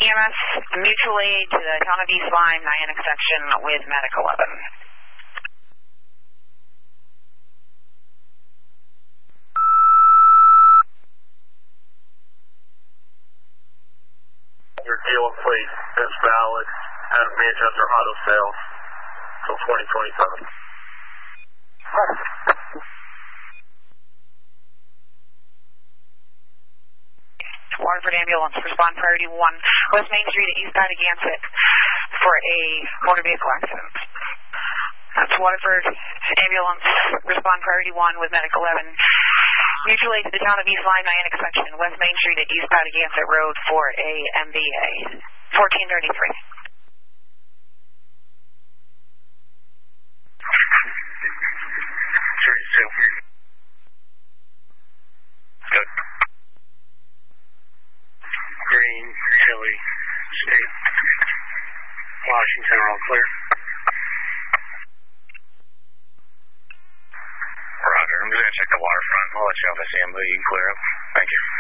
EMS mutual aid to the town of East Lyme, Niantic section with Medic 11. Your deal in place is valid at Manchester Auto Sales till 2027. Waterford ambulance, respond priority 1, West Main Street at East Gansett for a motor vehicle accident. That's Waterford ambulance, respond priority 1 with Medic 11. Mutual aid to the town of East Lyme, Niantic section, West Main Street at East Gansett Road for a MVA. 1433. Good. Green, Hilly, State, Washington are all clear. Roger. I'm just going to check the waterfront. I'll let you know if I see him, but you can clear up. Thank you.